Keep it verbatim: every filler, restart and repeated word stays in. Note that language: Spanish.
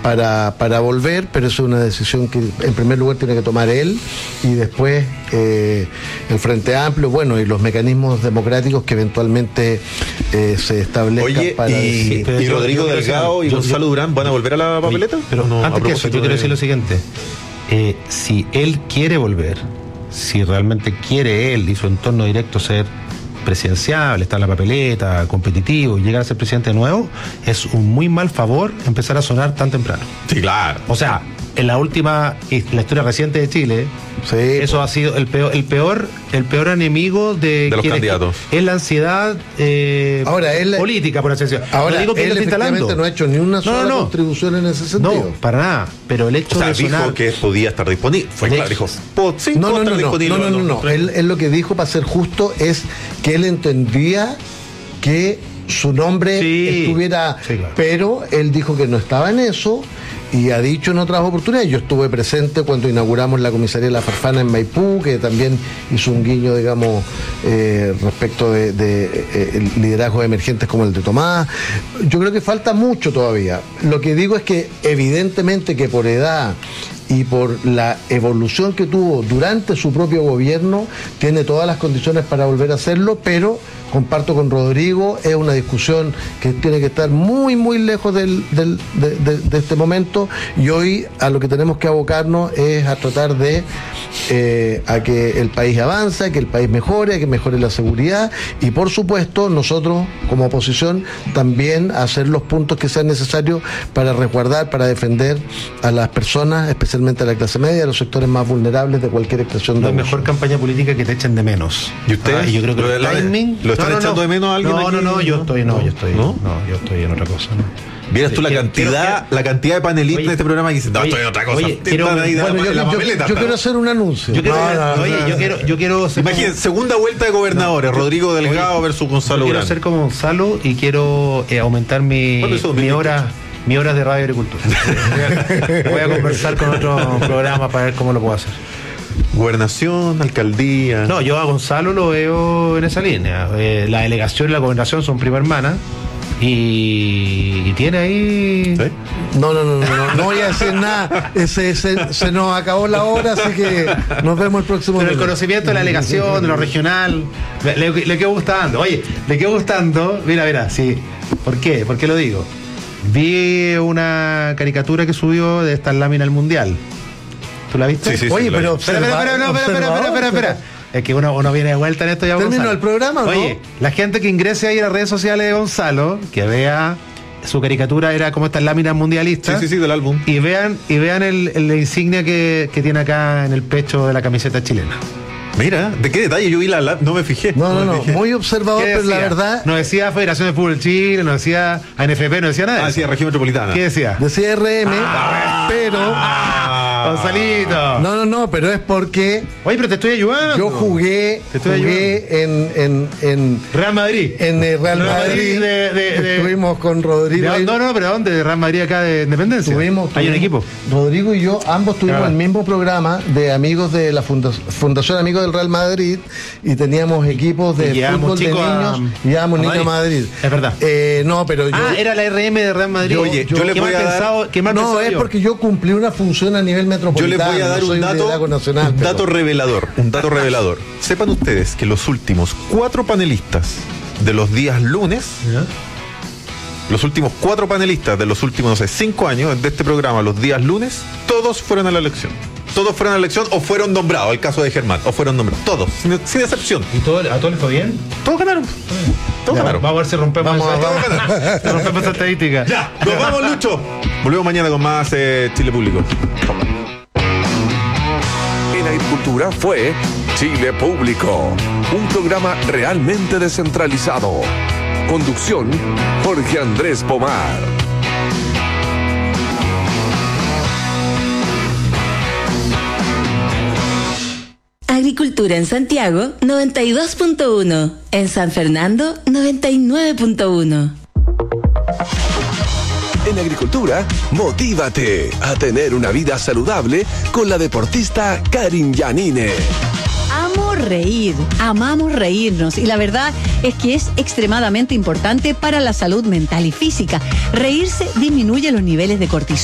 para, para volver, pero eso es una decisión que en primer lugar tiene que tomar él y después eh, el Frente Amplio, bueno, y los mecanismos democráticos que eventualmente eh, se establezcan. Oye, para y, decir, y yo, Rodrigo yo Delgado yo, y Gonzalo yo, Durán van a volver a la papeleta. Pero no, antes que eso, yo quiero decir lo siguiente. Eh, si él quiere volver, si realmente quiere él y su entorno directo ser presidenciable, estar en la papeleta, competitivo y llegar a ser presidente de nuevo, es un muy mal favor empezar a sonar tan temprano. Sí, claro. O sea, en la última, la historia reciente de Chile, sí, eso ha sido el peor, el peor, el peor enemigo de, de los candidatos. Es la ansiedad eh, ahora, él, política, por así decirlo. Ahora, no digo que él, él efectivamente no ha hecho ni una sola no, no, contribución en ese sentido. No, para nada. Pero el hecho o sea, de sonar, dijo que podía estar disponible. Fue claro, dijo, sí, no, no, estar no, no, disponible. no, no, no, no. Él, él lo que dijo, para ser justo, es que él entendía que su nombre sí, estuviera, sí, claro. Pero él dijo que no estaba en eso. Y ha dicho en otras oportunidades, yo estuve presente cuando inauguramos la comisaría de La Farfana en Maipú, que también hizo un guiño, digamos, eh, respecto de, de eh, liderazgos emergentes como el de Tomás. Yo creo que falta mucho todavía. Lo que digo es que evidentemente que por edad y por la evolución que tuvo durante su propio gobierno, tiene todas las condiciones para volver a hacerlo, pero comparto con Rodrigo, es una discusión que tiene que estar muy, muy lejos del, del, de, de, de este momento, y hoy a lo que tenemos que abocarnos es a tratar de eh, a que el país avance, a que el país mejore, a que mejore la seguridad, y por supuesto nosotros como oposición también hacer los puntos que sean necesarios para resguardar, para defender a las personas, especialmente a la clase media, a los sectores más vulnerables de cualquier expresión no de hay mejor campaña política que te echen de menos. ¿Y usted? Ah, y yo creo que ¿Lo, el lo, timing, ¿Lo están no, no, echando no. de menos a alguien? No, aquí? no, no, yo estoy, no, yo estoy, ¿no? no, yo estoy en otra cosa, ¿no? Vieras tú la Quiero- cantidad, quiero- la cantidad de panelistas Oye, de este programa que dicen, no, oye, estoy en otra cosa. oye, quiero- Están ahí de la- Bueno, yo, en la yo- papeleta, yo pero- quiero hacer un anuncio. Yo quiero, No, no, no, oye, no, yo no. quiero, yo quiero ser como- Imagínense, segunda vuelta de gobernadores, No, Rodrigo Delgado oye, versus yo Gonzalo quiero Durán. ser como Gonzalo y quiero eh, aumentar mi, ¿Cuándo es eso, mi dos mil hora mi horas de radio y agricultura. Voy a, voy a conversar con otro programa para ver cómo lo puedo hacer. Gobernación, alcaldía. No, yo a Gonzalo lo veo en esa línea. Eh, la delegación y la gobernación son prima hermana. Y, y tiene ahí. ¿Sí? No, no, no, no, no, no voy a decir nada. Ese, ese- se nos acabó la hora, así que nos vemos el próximo Pero el lunes. conocimiento de la delegación, de lo regional, le, le- le quedó gustando. Oye, le quedó gustando. Mira, mira, sí. ¿Por qué? ¿Por qué lo digo? Vi una caricatura que subió de estas láminas del mundial. ¿Tú la viste? Sí, sí, sí. Oye, lo pero he Espera, espera, espera, no, espera, espera, espera, espera, espera. Es que uno, uno viene de vuelta en esto ya. ¿Terminó Gonzalo. el programa o no? Oye, la gente que ingrese ahí a las redes sociales de Gonzalo, que vea su caricatura, era como estas láminas Sí, mundialistas. sí, sí, del álbum. Y vean, y vean el, el- la insignia que, que tiene acá en el pecho de la camiseta chilena. Mira, ¿de qué detalle? Yo vi la, la- no me fijé. No, no, me no, fijé. muy observador, ¿Qué pero la decía? verdad, No decía Federación de Fútbol Chile, no decía A N F P, no decía nada. de Ah, eso. sí, región metropolitana. ¿Qué decía? decía R M, pero... Ah. Gonzalito. No, no, no, pero es porque Oye, pero te estoy ayudando. yo jugué, Te estoy jugué en, en, en, Real Madrid. en el Real Real Madrid Madrid. de- de- de- Estuvimos con Rodrigo. ¿De ahí. dónde? No, no, pero ¿dónde? ¿De Real Madrid acá de Independencia? Tuvimos, Hay un tuvimos- equipo. Rodrigo y yo, ambos tuvimos Claro. el mismo programa de amigos de la funda- Fundación Amigos del Real Madrid, y teníamos equipos de Y llevamos fútbol de chicos a- niños y llevábamos a niños a Madrid. Madrid. Es verdad. Eh, no, pero yo... Ah, era la R M de Real Madrid. Oye, yo le qué voy mal a dar- pensado, qué mal no, pensado es yo. porque yo cumplí una función a nivel Yo metropolitano. les voy a dar no soy un de dato, liderazgo nacional, un pero- dato revelador, un dato revelador. Sepan ustedes que los últimos cuatro panelistas de los días lunes, ¿Ya? los últimos cuatro panelistas de los últimos, no sé, cinco años de este programa, los días lunes, todos fueron a la elección. Todos fueron a la elección o fueron nombrados, el caso de Germán, o fueron nombrados. Todos, sin, sin excepción. ¿Y todo, a todos les fue bien? Todos ganaron. Todos Ya, ganaron. vamos a ver si rompemos Vamos esa, a- vamos si rompemos esa estadística. Ya, nos vamos, Lucho. Volvemos mañana con más eh, Chile Público. En Agricultura fue Chile Público, un programa realmente descentralizado. Conducción, Jorge Andrés Pomar. Agricultura en Santiago, noventa y dos punto uno. En San Fernando, noventa y nueve punto uno. En Agricultura, motívate a tener una vida saludable con la deportista Karin Yanine. Amo reír, amamos reírnos, y la verdad es que es extremadamente importante para la salud mental y física. Reírse disminuye los niveles de cortisol